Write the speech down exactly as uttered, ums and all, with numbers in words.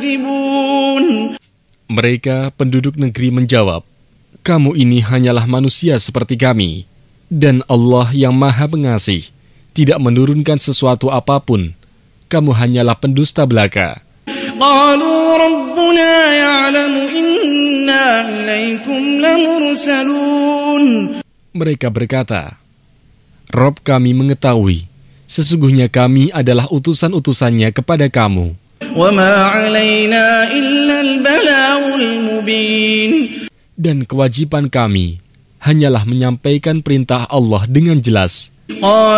تكذبون. Mereka penduduk negeri menjawab, kamu ini hanyalah manusia seperti kami, dan Allah yang Maha Pengasih tidak menurunkan sesuatu apapun. Kamu hanyalah pendusta belaka. قالوا ربنا يعلم إنا إليكم لمرسلون. Mereka berkata, Rob kami mengetahui, sesungguhnya kami adalah utusan-utusannya kepada kamu. وما علينا إلا البلاغ المبين. Dan kewajiban kami hanyalah menyampaikan perintah Allah dengan jelas.